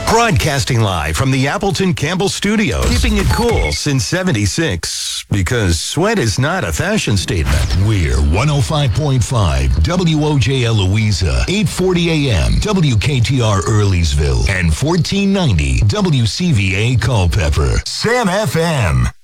Broadcasting live from the Appleton Campbell Studios. Keeping it cool since 76. Because sweat is not a fashion statement. We're 105.5 WOJL Louisa, 840 AM, WKTR Earlysville, and 1490 WCVA Culpeper. Sam FM.